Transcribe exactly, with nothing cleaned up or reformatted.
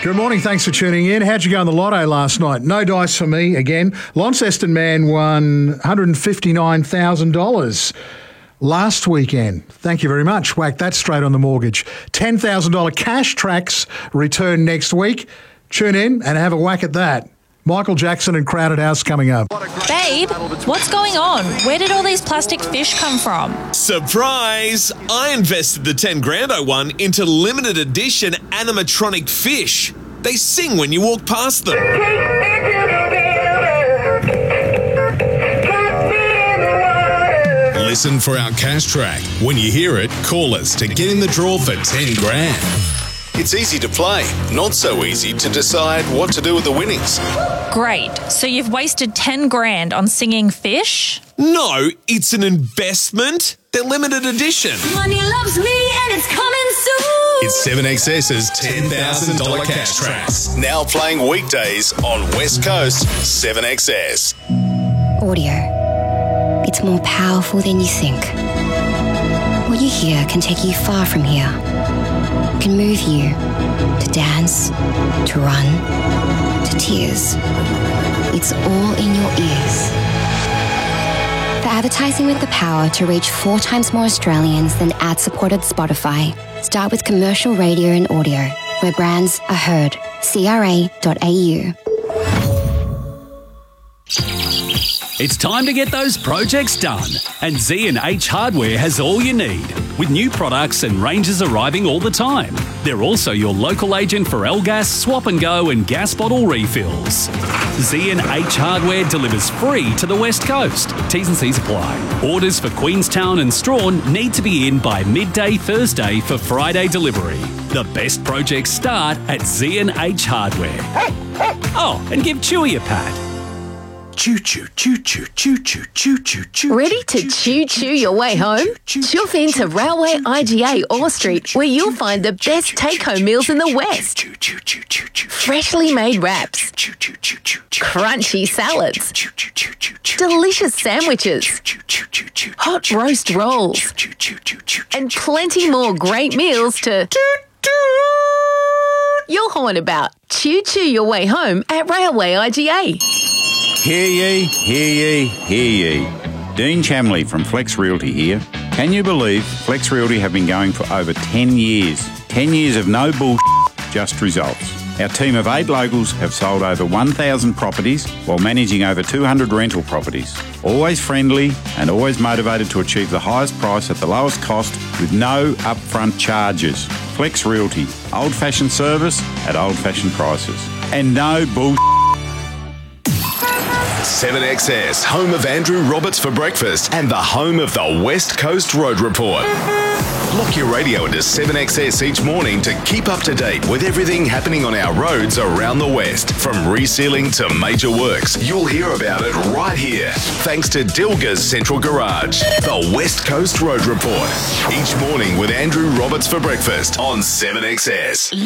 Good morning. Thanks for tuning in. How'd you go in the lotto last night? No dice for me again. Launceston man won one hundred fifty-nine thousand dollars last weekend. Thank you very much. Whack that straight on the mortgage. ten thousand dollars cash tracks return next week. Tune in and have a whack at that. Michael Jackson and Crowded House coming up. Babe, what's going on? Where did all these plastic fish come from? Surprise! I invested the ten grand I won into limited edition animatronic fish. They sing when you walk past them. Listen for our cash track. When you hear it, call us to get in the draw for ten grand. It's easy to play, not so easy to decide what to do with the winnings. Great. So you've wasted ten grand on singing fish? No, it's an investment. They're limited edition. Money loves me and it's coming soon. It's seven X S's ten thousand dollars cash tracks. Now playing weekdays on West Coast seven X S. Audio. It's more powerful than you think. What you hear can take you far from here. Can move you to dance, to run, to tears. It's all in your ears. For advertising with the power to reach four times more Australians than ad-supported Spotify, start with commercial radio and audio, where brands are heard. C R A dot A U. It's time to get those projects done, and Z and H Hardware has all you need, with new products and ranges arriving all the time. They're also your local agent for L-Gas, Swap and Go and gas bottle refills. Z and H Hardware delivers free to the West Coast. T's and C's apply. Orders for Queenstown and Strawn need to be in by midday Thursday for Friday delivery. The best projects start at Z and H Hardware. Oh, and give Chewy a pat. Choo choo choo choo choo choo choo choo choo. Ready to choo choo your way home? Chuff into Railway I G A Orr Street, where you'll find the best take-home meals in the West. Freshly made wraps, crunchy salads, delicious sandwiches, hot roast rolls, and plenty more great meals to you'll horn about. Choo choo your way home at Railway I G A. Hear ye, hear ye, hear ye. Dean Chamley from Flex Realty here. Can you believe Flex Realty have been going for over ten years? ten years of no bullshit, just results. Our team of eight locals have sold over one thousand properties while managing over two hundred rental properties. Always friendly and always motivated to achieve the highest price at the lowest cost with no upfront charges. Flex Realty, old-fashioned service at old-fashioned prices. And no bullshit. seven X S, home of Andrew Roberts for breakfast and the home of the West Coast Road Report. Lock your radio into seven X S each morning to keep up to date with everything happening on our roads around the West. From resealing to major works, you'll hear about it right here. Thanks to Dilga's Central Garage. The West Coast Road Report. Each morning with Andrew Roberts for breakfast on seven X S.